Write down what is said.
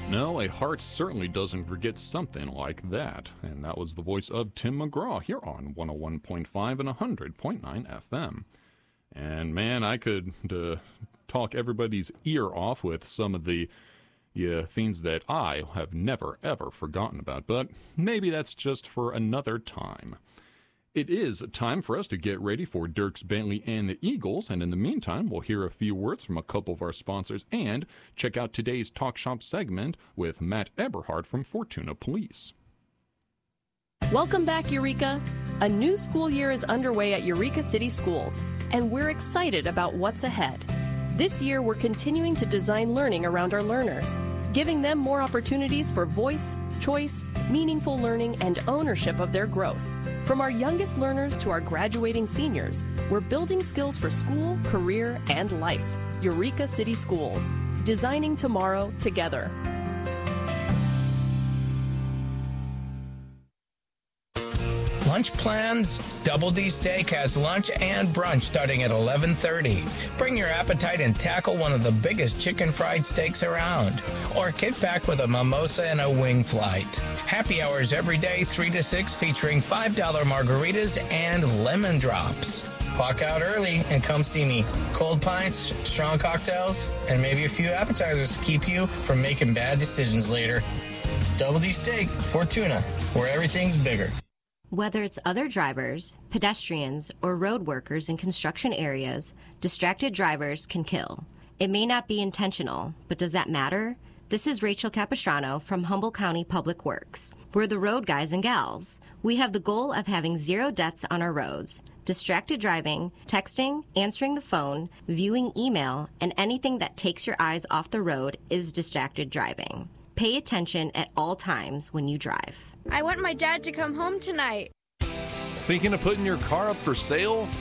No, a heart certainly doesn't forget something like that. And that was the voice of Tim McGraw here on 101.5 and 100.9 FM. And man, I could talk everybody's ear off with some of the things that I have never, ever forgotten about. But maybe that's just for another time. It is time for us to get ready for Dierks Bentley and the Eagles, and in the meantime, we'll hear a few words from a couple of our sponsors and check out today's Talk Shop segment with Matt Eberhard from Fortuna Police. Welcome back, Eureka! A new school year is underway at Eureka City Schools, and we're excited about what's ahead. This year, we're continuing to design learning around our learners, giving them more opportunities for voice, choice, meaningful learning, and ownership of their growth. From our youngest learners to our graduating seniors, we're building skills for school, career, and life. Eureka City Schools, designing tomorrow together. Lunch plans? Double D Steak has lunch and brunch starting at 11:30. Bring your appetite and tackle one of the biggest chicken fried steaks around. Or kick back with a mimosa and a wing flight. Happy hours every day, 3 to 6, featuring $5 margaritas and lemon drops. Clock out early and come see me. Cold pints, strong cocktails, and maybe a few appetizers to keep you from making bad decisions later. Double D Steak, Fortuna, where everything's bigger. Whether it's other drivers, pedestrians, or road workers in construction areas, distracted drivers can kill. It may not be intentional, but does that matter? This is Rachel Capistrano from Humboldt County Public Works. We're the road guys and gals. We have the goal of having 0 deaths on our roads. Distracted driving, texting, answering the phone, viewing email, and anything that takes your eyes off the road is distracted driving. Pay attention at all times when you drive. I want my dad to come home tonight. Thinking of putting your car up for sale?